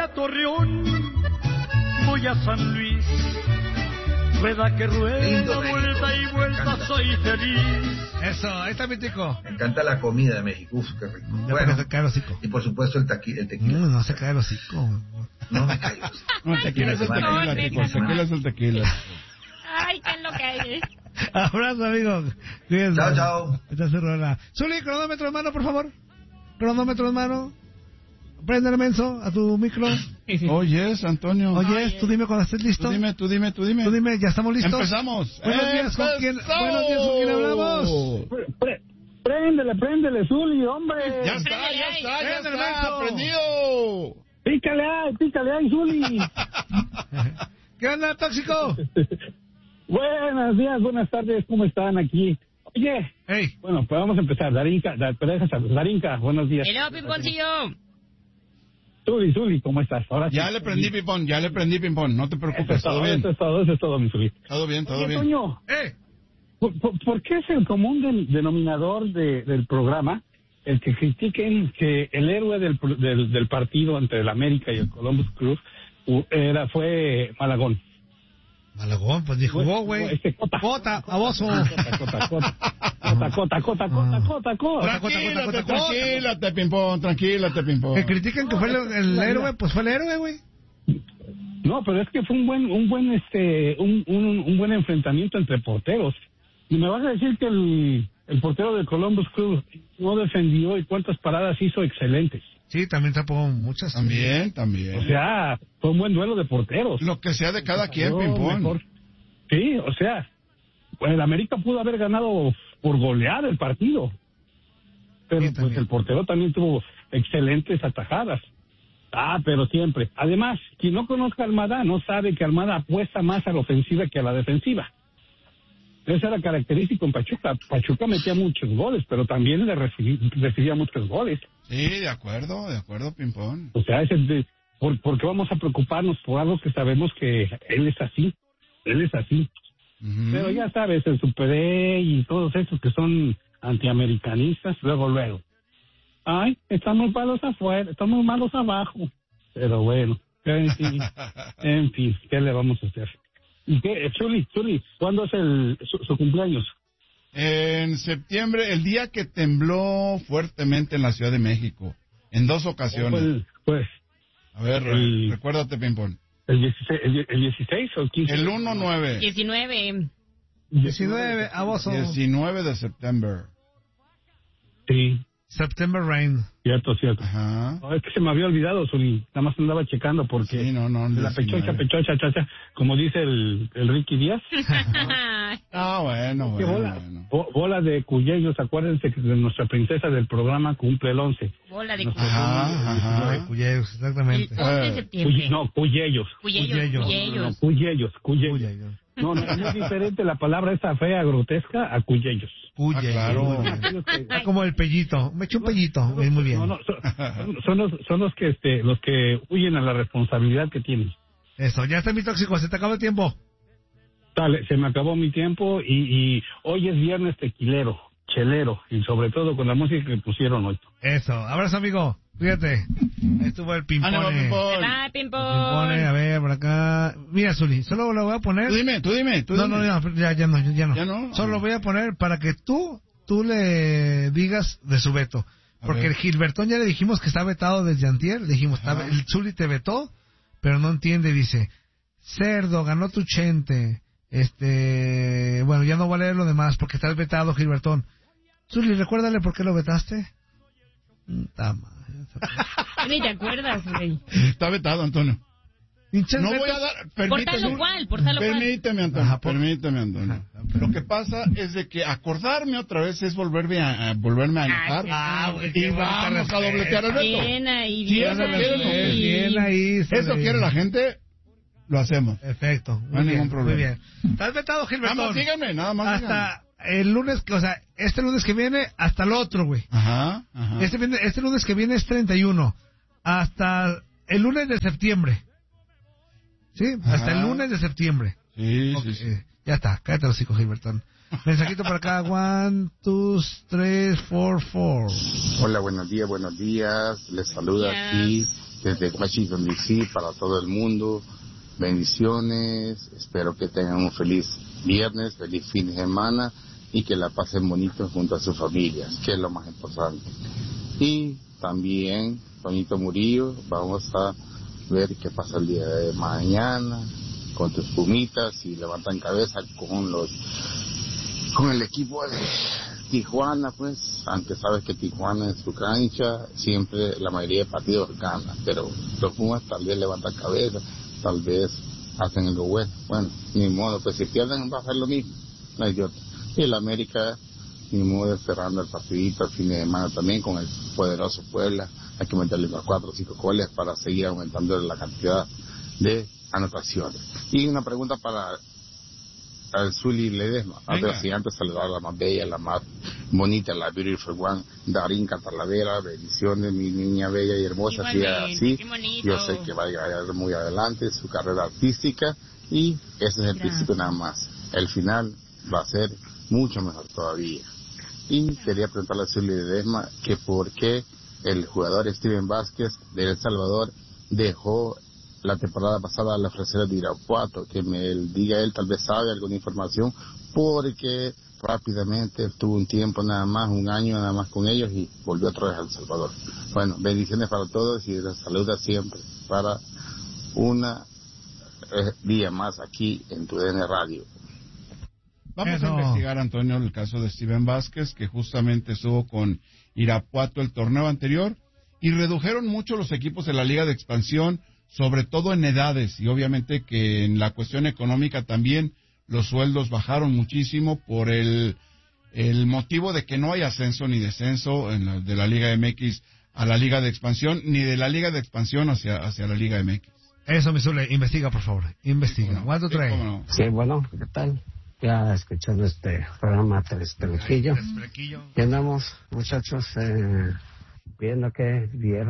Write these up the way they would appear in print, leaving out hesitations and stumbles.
a Torreón, voy a San Luis. Rueda que rueda, vuelta y vuelta, soy feliz. Eso, ahí está mi tico. Me encanta la comida de México. Uf, qué rico. Ya bueno, se cae el hocico. Y por supuesto el tequila. No se cae el hocico. No me cae el hocico. No, el tequila es el tequila, Tico. El tequila es el tequila. Ay, qué es lo que hay. Abrazo, amigo. Cuídense. Chao, chao. Esta cerrona. Zuli, cronómetro en mano, por favor. Cronómetro en mano. Prende el menso a tu micro. Oyes, Antonio. Oyes, tú dime cuando estés listo. Tú dime. Tú dime, ¿ya estamos listos? Empezamos. Buenos días, ¿con quién hablamos? Préndele, Zuli, hombre. Ya está, prendido. Pícale ahí, Zuli. ¿Qué onda, tóxico? Buenos días, buenas tardes, ¿cómo están aquí? Oye, hey. Bueno, pues vamos a empezar. Darinka, buenos días. Hello, Pimponcillo. Zuli, ¿cómo estás? Ahora Ya le prendí ping-pong, no te preocupes, todo bien. Eso es todo, mi Zuli. Todo bien. Toño, ¿por qué es el común denominador del programa el que critiquen que el héroe del partido entre el América y el Columbus Crew fue Malagón? Malagón, pues ni jugó, güey. Cota, baboso. Cota. Tranquilate, ping-pong. Que critiquen que fue el héroe, pues fue el héroe, güey. No, pero es que fue un buen enfrentamiento entre porteros. Y me vas a decir que el portero de Columbus Crew no defendió y cuántas paradas hizo excelentes. Sí, también tapó muchas. También. O sea, fue un buen duelo de porteros. Lo que sea de cada quien, ping-pong. Sí, o sea, pues el América pudo haber ganado por golear el partido. Pero sí, pues el portero también tuvo excelentes atajadas. Pero siempre. Además, quien no conozca a Almada no sabe que Almada apuesta más a la ofensiva que a la defensiva. Esa era característica en Pachuca. Pachuca metía muchos goles, pero también le recibía muchos goles. Sí, de acuerdo, ping-pong. O sea, ¿por qué vamos a preocuparnos por algo que sabemos que él es así? Uh-huh. Pero ya sabes, el Super E y todos esos que son antiamericanistas, luego. Ay, estamos malos afuera, estamos malos abajo. Pero bueno, en fin, ¿qué le vamos a hacer? ¿Y qué? Zuli, ¿cuándo es su cumpleaños? En septiembre, el día que tembló fuertemente en la Ciudad de México, en 2 ocasiones. Pues a ver, recuérdate, ping-pong. ¿El 16 o el 15? El 1-9. 19, aboso. 19 de septiembre. Sí. September Rain. Cierto. Ajá. No, es que se me había olvidado, Zuli. Nada más andaba checando porque... Sí, no. La pechocha, chacha, como dice el Ricky Díaz. Bueno. Bola de cuyellos, acuérdense que nuestra princesa del programa cumple el 11. Bola de cuyellos. Ajá. Cuyellos, exactamente. El 11 de septiembre. Cuyellos. Cuyellos. Cuyellos. No, es muy diferente la palabra esa fea, grotesca, a cuyellos. Claro. Como el pellito. Me eché un pellito. Muy bien. Son los que huyen a la responsabilidad que tienen. Eso, ya está mi tóxico. Se te acabó el tiempo. Dale, se me acabó mi tiempo y hoy es viernes tequilero, chelero, y sobre todo con la música que pusieron hoy. Eso, abrazo, amigo. Fíjate, ahí estuvo el ping-pong. Ping-pong. A ver, por acá. Mira, Zuli, solo lo voy a poner. Tú dime. Ya no. ¿Ya no? Solo lo voy a poner para que tú le digas de su veto. Porque el Gilbertón ya le dijimos que está vetado desde antier. Le dijimos, el Zuli te vetó, pero no entiende. Dice, cerdo, ganó tu chente. Bueno, ya no voy a leer lo demás porque estás vetado, Gilbertón. Zuli, recuérdale por qué lo vetaste. Ni te acuerdas, güey. Está vetado, Antonio. No voy a dar... Permíteme, Antonio. Lo que pasa es de que acordarme otra vez es volverme a enojar. Y vamos a dobletear el veto. Bien ahí, Si eso quiere la gente, lo hacemos. Perfecto. No hay ningún problema. Muy bien. Estás vetado, Gilbertón. Nada más hasta el lunes, o sea, este lunes que viene hasta el otro, güey. Ajá. Este lunes que viene es 31. Hasta el lunes de septiembre. ¿Sí? Hasta el lunes de septiembre. Sí. Ya está, cállate los hijos, Gilbertón. Mensajito por acá, 1, 2, 3, 4, 4. Hola, buenos días. Les saluda aquí desde Washington DC para todo el mundo. Bendiciones, espero que tengan un feliz viernes, feliz fin de semana y que la pasen bonito junto a sus familias, que es lo más importante. Y también, Toñito Murillo, vamos a ver qué pasa el día de mañana con tus Pumitas y levantan cabeza con el equipo de Tijuana, pues, aunque sabes que Tijuana en su cancha siempre la mayoría de partidos gana, pero los Pumas tal vez levantan cabeza, tal vez hacen algo bueno. Bueno, ni modo, pues si pierden va a ser lo mismo, no hay de otra. Y el América, ni modo, cerrando el partidito el fin de semana también con el poderoso Puebla. Hay que meterle unos 4 o 5 goles para seguir aumentando la cantidad de anotaciones. Y una pregunta para el Zuli Ledesma. Antes saludar a la más bella, la más bonita, la Beautiful One, Darinka Talavera. Bendiciones, mi niña bella y hermosa. Así, yo sé que va a llegar muy adelante su carrera artística y ese es el principio nada más. El final va a ser mucho mejor todavía. Y quería preguntarle a Zuli Ledesma que por qué el jugador Steven Vázquez de El Salvador dejó la temporada pasada la ofrecida de Irapuato, que me diga él, tal vez sabe alguna información, porque rápidamente estuvo un tiempo nada más, un año nada más con ellos y volvió otra vez a El Salvador. Bueno, bendiciones para todos y les saluda siempre para una día más aquí en tu DN Radio. Vamos a investigar, Antonio, el caso de Steven Vázquez, que justamente estuvo con Irapuato el torneo anterior y redujeron mucho los equipos de la Liga de Expansión, sobre todo en edades, y obviamente que en la cuestión económica también los sueldos bajaron muchísimo por el motivo de que no hay ascenso ni descenso de la Liga MX a la Liga de Expansión, ni de la Liga de Expansión hacia la Liga MX. Eso, mi Zule, investiga, por favor, investiga. ¿Cuánto trae? Sí, bueno, ¿qué tal? Ya escuchando este programa Telespelequillo. Y andamos, muchachos, viendo que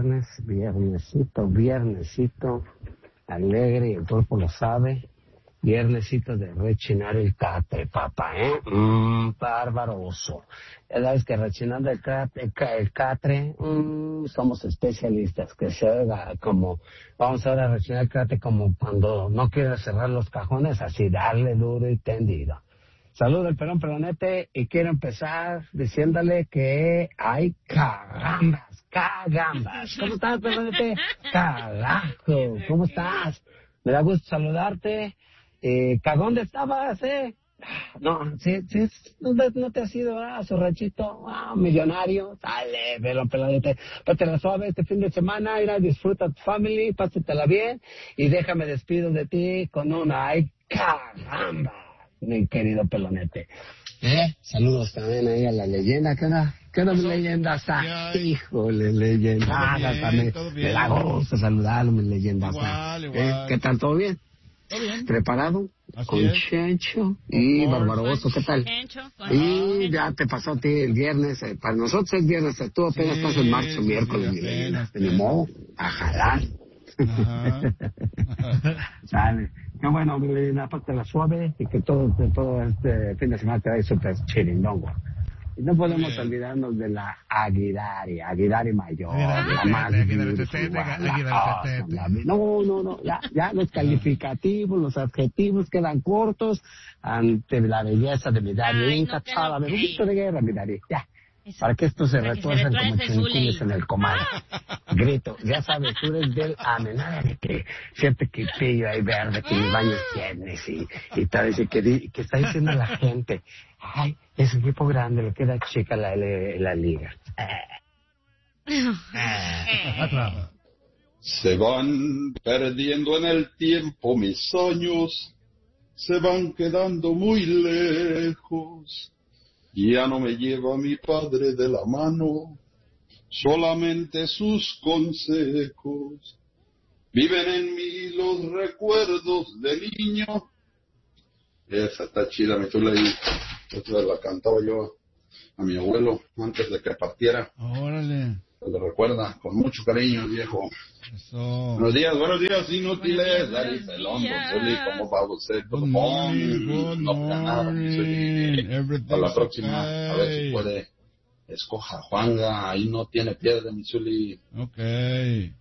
viernesito alegre, y el cuerpo lo sabe, viernesito de rechinar el catre, papá, bárbaroso. Ya sabes que rechinando el catre, somos especialistas, que se oiga como, vamos ahora a rechinar el catre como cuando no quieres cerrar los cajones, así darle duro y tendido. Saludo el Pelón Pelonete y quiero empezar diciéndole que hay cagambas. ¿Cómo estás, Pelonete? Carajo, ¿cómo estás? Me da gusto saludarte. ¿Dónde estabas, No, sí, no te has ido a su ranchito, millonario. Dale, Pelón Pelonete. Pásate suave este fin de semana, ir a disfrutar tu family, pásatela bien y déjame despido de ti con una ay caramba. Mi querido Pelonete. Saludos también ahí a la leyenda. ¿Qué onda mi leyenda? Híjole, leyenda. Me da gusto saludarlo, mi leyenda. Igual. ¿Qué tal? ¿Todo bien? ¿Todo bien? ¿Preparado? Así con es. Chencho y Barbaroso. ¿Qué tal? Y ya te pasó a ti el viernes. Para nosotros es viernes. Tú apenas estás en marzo, miércoles, mi leyenda. Ni modo, a jalar. Sale. Qué bueno, la parte la suave y que todo este fin de semana te va a ir súper chirindongo. Y no podemos olvidarnos de la Aguirari Mayor, la más No, ya los calificativos, los adjetivos quedan cortos ante la belleza de mi Dari. Intachada, de grito de guerra, mi Dari. Ya. Eso. Para que estos se retuercen como chuncules en el comal. Grito, ya sabes, tú eres del amenaza de que siente que pillo ahí verde, que mi baño tienes y tal vez que está diciendo la gente, ay, es un equipo grande, le queda chica la liga. Se van perdiendo en el tiempo mis sueños, se van quedando muy lejos. Ya no me lleva mi padre de la mano, solamente sus consejos. Viven en mí los recuerdos de niño. Esa está chida, mi chula, y esa la cantaba yo a mi abuelo antes de que partiera. Órale. Se lo recuerda con mucho cariño, viejo. Eso. Buenos días, inútiles. Dari Pelón, Zuli, ¿cómo va usted? Good morning. Nada, para la próxima, a ver si puede. Escoja Juanga, ahí no tiene pierde, mi Zuli. Okay.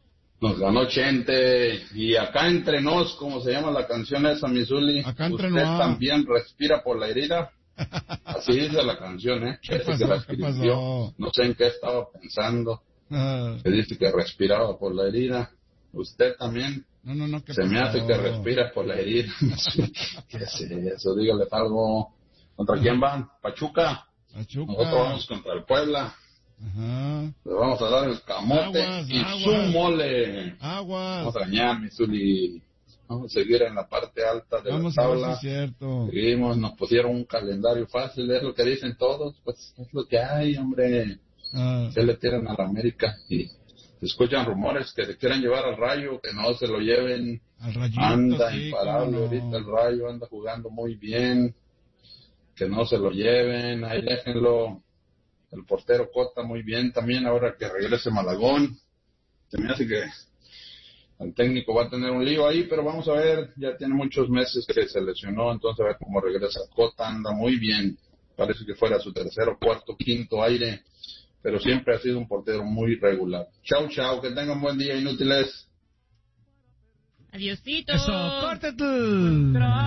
Nos ganó Chente. Y acá entre nos, como se llama la canción esa, Misuli, acá entre usted nos también respira por la herida. Así dice la canción, ¿eh? ¿Qué pasó? Que la ¿Qué escribió. pasó? No sé en qué estaba pensando. Se dice que respiraba por la herida. Usted también. No, ¿qué se pasó? me hace que respira por la herida. ¿Qué es eso? Dígale algo. ¿Contra quién van? Pachuca. Nosotros vamos contra el Puebla. Ajá. Le vamos a dar el camote su mole. Vamos a ganar, Misuli. Vamos a seguir en la parte alta de la tabla. Si es cierto. Seguimos, nos pusieron un calendario fácil, es lo que dicen todos, pues es lo que hay, hombre. Se le tiran a la América y se escuchan rumores que se quieren llevar al Rayo, que no se lo lleven. Al Rayito, anda sí, imparable ahorita el Rayo, anda jugando muy bien. Que no se lo lleven, ahí déjenlo. El portero Cota muy bien también, ahora que regrese Malagón. Se me hace que el técnico va a tener un lío ahí, pero vamos a ver, ya tiene muchos meses que se lesionó, entonces a ver cómo regresa. Cota anda muy bien, parece que fuera su tercero, cuarto, quinto aire, pero siempre ha sido un portero muy regular. Chau, que tengan buen día, inútiles. Adiosito. Eso, córtate.